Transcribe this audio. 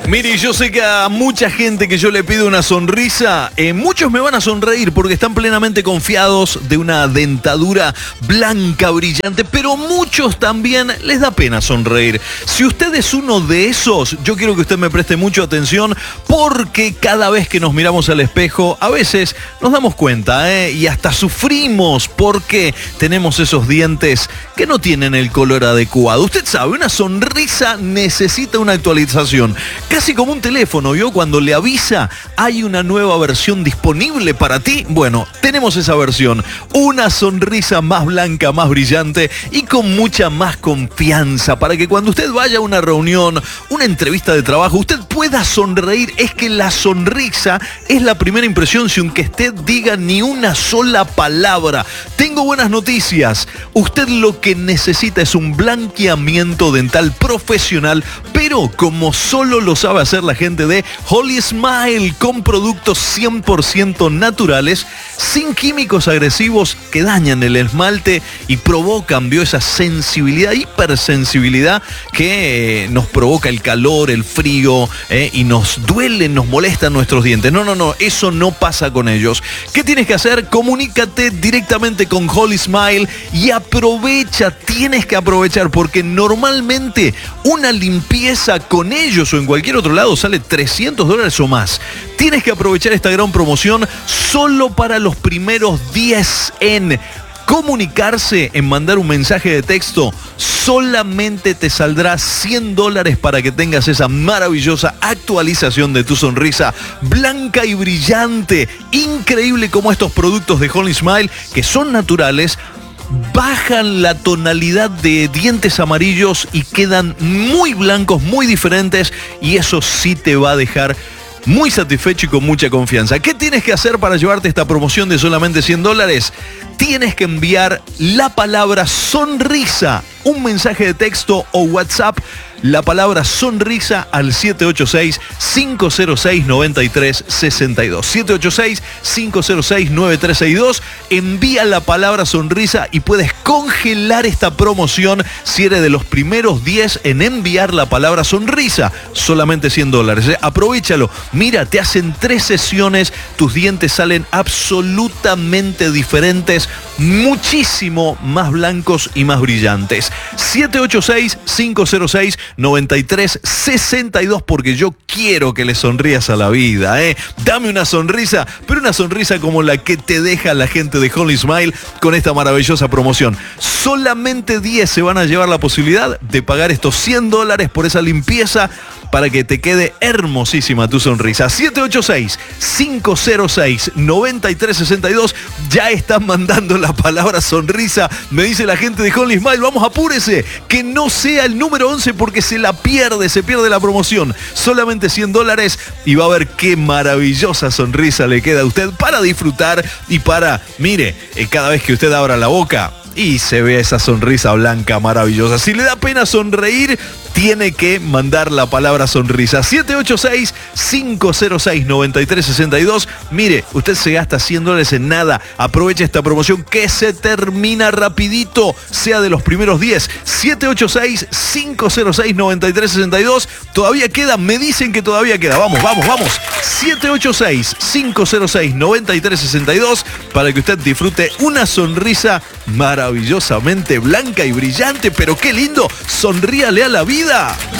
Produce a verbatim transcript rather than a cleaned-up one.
Mire, yo sé que a mucha gente que yo le pido una sonrisa, eh, muchos me van a sonreír porque están plenamente confiados de una dentadura blanca, brillante, pero muchos también les da pena sonreír. Si usted es uno de esos, yo quiero que usted me preste mucha atención porque cada vez que nos miramos al espejo, a veces nos damos cuenta, ¿eh? Y hasta sufrimos porque tenemos esos dientes que no tienen el color adecuado. Usted sabe, una sonrisa necesita una actualización. Casi como un teléfono, ¿vio? Cuando le avisa, hay una nueva versión disponible para ti. Bueno, tenemos esa versión. Una sonrisa más blanca, más brillante y con mucha más confianza para que cuando usted vaya a una reunión, una entrevista de trabajo, usted pueda sonreír. Es que la sonrisa es la primera impresión si aunque usted diga ni una sola palabra. Tengo buenas noticias. Usted lo que necesita es un blanqueamiento dental profesional, pero como solo lo sabe hacer la gente de Holy Smile, con productos cien por ciento naturales, sin químicos agresivos que dañan el esmalte y provocan, vio, esa sensibilidad, hipersensibilidad que eh, nos provoca el calor, el frío eh, y nos duelen, nos molestan nuestros dientes. No, no, no, eso no pasa con ellos. ¿Qué tienes que hacer? Comunícate directamente con Holy Smile y aprovecha, tienes que aprovechar porque normalmente una limpieza con ellos o en cualquier otro lado sale trescientos dólares o más. Tienes que aprovechar esta gran promoción solo para los primeros diez en comunicarse, en mandar un mensaje de texto. Solamente te saldrá cien dólares para que tengas esa maravillosa actualización de tu sonrisa blanca y brillante. Increíble como estos productos de Holy Smile, que son naturales, bajan la tonalidad de dientes amarillos y quedan muy blancos, muy diferentes, y eso sí te va a dejar muy satisfecho y con mucha confianza. ¿Qué tienes que hacer para llevarte esta promoción de solamente cien dólares? Tienes que enviar la palabra sonrisa, un mensaje de texto o WhatsApp, la palabra sonrisa al siete ocho seis, cinco cero seis, nueve tres seis dos. siete ocho seis, cinco cero seis, nueve tres seis dos. Envía la palabra sonrisa y puedes congelar esta promoción si eres de los primeros diez en enviar la palabra sonrisa. Solamente cien dólares. ¿eh? Aprovechalo. Mira, te hacen tres sesiones, tus dientes salen absolutamente diferentes, muchísimo más blancos y más brillantes. siete ocho seis, cinco cero seis, nueve tres seis dos, porque yo quiero que le sonrías a la vida, ¿eh? Dame una sonrisa, pero una sonrisa como la que te deja la gente de Holy Smile con esta maravillosa promoción. Solamente diez se van a llevar la posibilidad de pagar estos cien dólares por esa limpieza para que te quede hermosísima tu sonrisa. siete ocho seis, cinco cero seis, nueve tres seis dos. Ya están mandando la palabra sonrisa. Me dice la gente de Holy Smile, vamos, apúrese, que no sea el número once porque se la pierde, se pierde la promoción. Solamente cien dólares y va a ver qué maravillosa sonrisa le queda a usted para disfrutar y para, mire, eh, cada vez que usted abra la boca y se ve esa sonrisa blanca maravillosa. Si le da pena sonreír, tiene que mandar la palabra sonrisa. siete ocho seis, cinco cero seis, nueve tres seis dos. Mire, usted se gasta cien dólares en nada. Aprovecha esta promoción que se termina rapidito. Sea de los primeros diez. siete ocho seis, cinco cero seis, nueve tres seis dos. Todavía queda, me dicen que todavía queda. Vamos, vamos, vamos. siete ocho seis, cinco cero seis, nueve tres seis dos para que usted disfrute una sonrisa maravillosamente blanca y brillante. Pero qué lindo, sonríale a la vida.